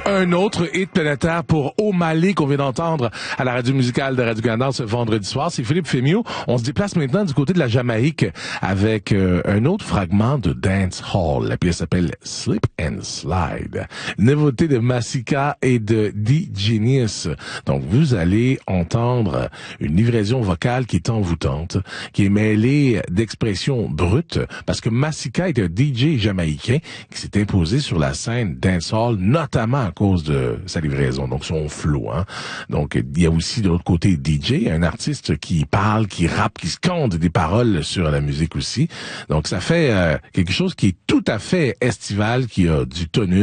Un autre hit planétaire pour O'Malley qu'on vient d'entendre à la radio musicale de Radio-Canada ce vendredi soir. C'est Philippe Fémiot. On se déplace maintenant du côté de la Jamaïque avec un autre fragment de Dance Hall. La pièce s'appelle Slip and Slide. Nouveauté de Masika et de D-Genius. Donc vous allez entendre une livraison vocale qui est envoûtante, qui est mêlée d'expressions brutes, parce que Masika est un DJ jamaïcain qui s'est imposé sur la scène dancehall, notamment à cause de sa livraison, donc son flow. Donc il y a aussi de l'autre côté DJ, un artiste qui parle, qui rappe, qui scande des paroles sur la musique aussi. Donc ça fait quelque chose qui est tout à fait estival, qui a du tonus.